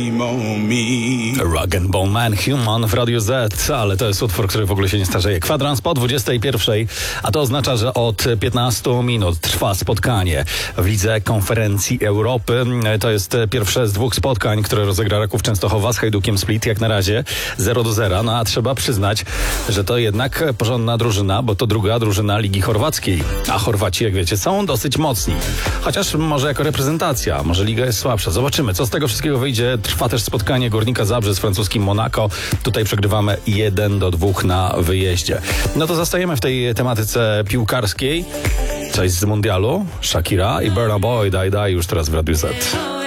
Rock and Bone Man, Human w Radiu Z, ale to jest utwór, który w ogóle się nie starzeje. Kwadrans po 21, a to oznacza, że od 15 minut trwa spotkanie w Lidze Konferencji Europy. To jest pierwsze z dwóch spotkań, które rozegra Raków Częstochowa z Hajdukiem Split, jak na razie 0-0. No a trzeba przyznać, że to jednak porządna drużyna, bo to druga drużyna Ligi Chorwackiej. A Chorwaci, jak wiecie, są dosyć mocni. Chociaż może jako reprezentacja, może liga jest słabsza. Zobaczymy, co z tego wszystkiego wyjdzie. Trwa też spotkanie Górnika Zabrze z francuskim Monaco. Tutaj przegrywamy 1-2 na wyjeździe. No to zostajemy w tej tematyce piłkarskiej. Cześć z mundialu. Shakira i Burna Boy, Daj już teraz w Radiu Z.